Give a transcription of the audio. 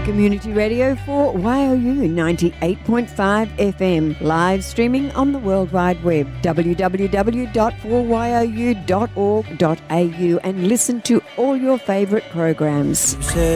Community radio for YOU 98.5 FM, live streaming on the World Wide Web, www.4you.org.au, and listen to all your favourite programs.